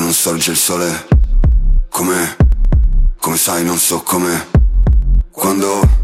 non sorge il sole. Come sai non so come. Quando